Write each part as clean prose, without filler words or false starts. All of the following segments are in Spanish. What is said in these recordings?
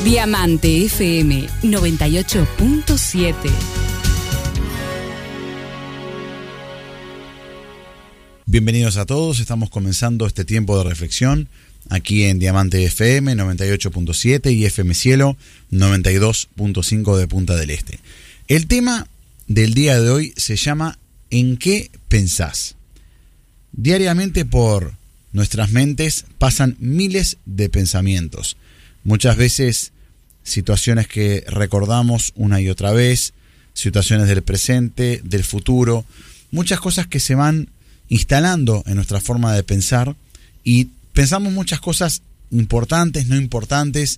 Diamante FM 98.7. Bienvenidos a todos, estamos comenzando este tiempo de reflexión aquí en Diamante FM 98.7 y FM Cielo 92.5 de Punta del Este. El tema del día de hoy se llama ¿en qué pensás? Diariamente por nuestras mentes pasan miles de pensamientos. Muchas veces situaciones que recordamos una y otra vez, situaciones del presente, del futuro, muchas cosas que se van instalando en nuestra forma de pensar y pensamos muchas cosas importantes, no importantes,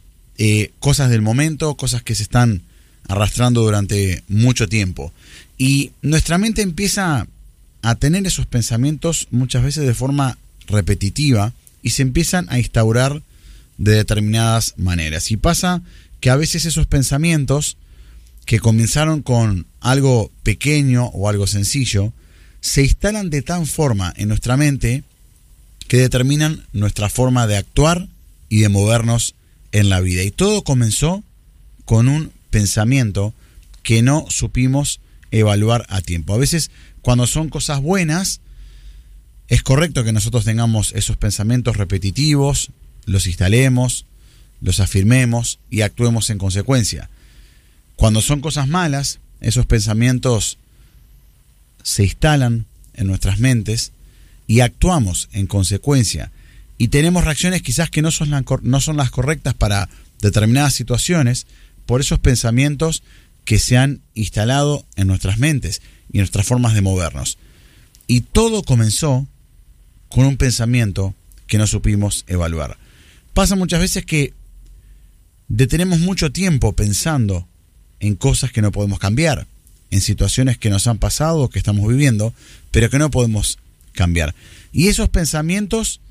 cosas del momento, cosas que se están arrastrando durante mucho tiempo. Y nuestra mente empieza a tener esos pensamientos muchas veces de forma repetitiva y se empiezan a instaurar de determinadas maneras. Y pasa que a veces esos pensamientos que comenzaron con algo pequeño o algo sencillo se instalan de tal forma en nuestra mente que determinan nuestra forma de actuar y de movernos en la vida. Y todo comenzó con un pensamiento que no supimos evaluar a tiempo. A veces, cuando son cosas buenas, es correcto que nosotros tengamos esos pensamientos repetitivos, los instalemos, los afirmemos y actuemos en consecuencia. Cuando son cosas malas, esos pensamientos se instalan en nuestras mentes y actuamos en consecuencia. Y tenemos reacciones quizás que no son las correctas para determinadas situaciones por esos pensamientos que se han instalado en nuestras mentes y en nuestras formas de movernos. Y todo comenzó con un pensamiento que no supimos evaluar. Pasa muchas veces que detenemos mucho tiempo pensando en cosas que no podemos cambiar, en situaciones que nos han pasado o que estamos viviendo, pero que no podemos cambiar. Y esos pensamientos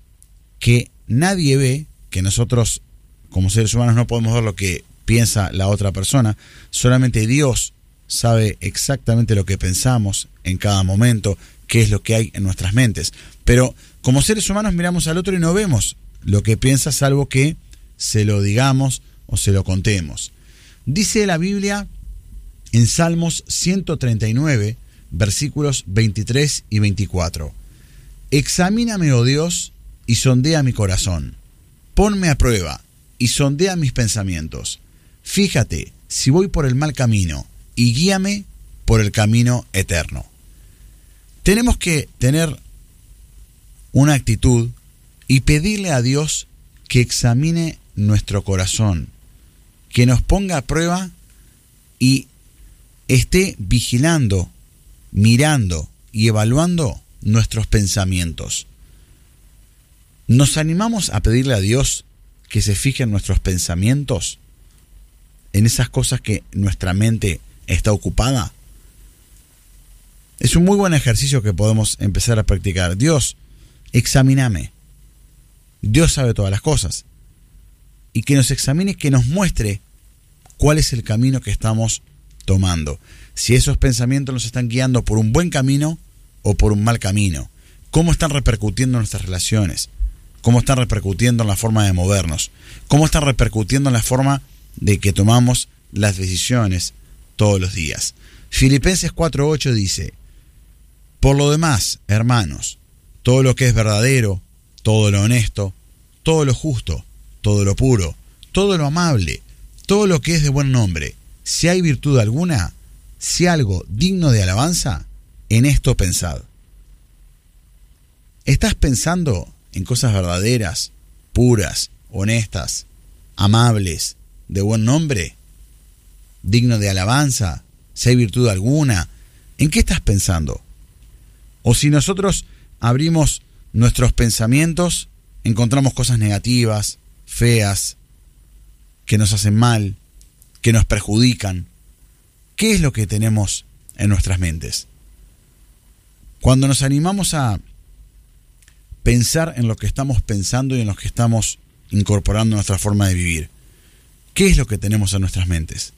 que nadie ve, que nosotros como seres humanos no podemos ver lo que piensa la otra persona, solamente Dios sabe exactamente lo que pensamos en cada momento, qué es lo que hay en nuestras mentes. Pero como seres humanos miramos al otro y no vemos lo que piensa, salvo que se lo digamos o se lo contemos. Dice la Biblia en Salmos 139, versículos 23 y 24. Examíname, oh Dios, y sondea mi corazón. Ponme a prueba y sondea mis pensamientos. Fíjate si voy por el mal camino y guíame por el camino eterno. Tenemos que tener una actitud y pedirle a Dios que examine nuestro corazón, que nos ponga a prueba y esté vigilando, mirando y evaluando nuestros pensamientos. ¿Nos animamos a pedirle a Dios que se fije en nuestros pensamientos, en esas cosas que nuestra mente está ocupada? Es un muy buen ejercicio que podemos empezar a practicar. Dios, examíname. Dios sabe todas las cosas. Y que nos examine, que nos muestre cuál es el camino que estamos tomando. Si esos pensamientos nos están guiando por un buen camino o por un mal camino. Cómo están repercutiendo en nuestras relaciones. Cómo están repercutiendo en la forma de movernos. Cómo están repercutiendo en la forma de que tomamos las decisiones todos los días. Filipenses 4:8 dice: por lo demás, hermanos, todo lo que es verdadero, todo lo honesto, todo lo justo, todo lo puro, todo lo amable, todo lo que es de buen nombre, si hay virtud alguna, si algo digno de alabanza, en esto pensad. ¿Estás pensando en cosas verdaderas, puras, honestas, amables, de buen nombre, digno de alabanza, si hay virtud alguna? ¿En qué estás pensando? O si nosotros abrimos nuestros pensamientos, encontramos cosas negativas, feas, que nos hacen mal, que nos perjudican. ¿Qué es lo que tenemos en nuestras mentes? Cuando nos animamos a pensar en lo que estamos pensando y en lo que estamos incorporando a nuestra forma de vivir, ¿qué es lo que tenemos en nuestras mentes?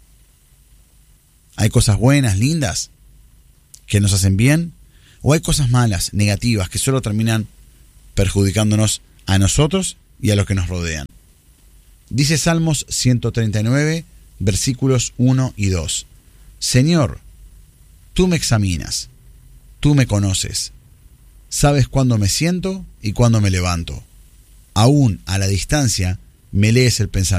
¿Hay cosas buenas, lindas, que nos hacen bien? ¿O hay cosas malas, negativas, que solo terminan perjudicándonos a nosotros y a los que nos rodean? Dice Salmos 139, versículos 1 y 2. Señor, tú me examinas, tú me conoces, sabes cuándo me siento y cuándo me levanto. Aún a la distancia me lees el pensamiento.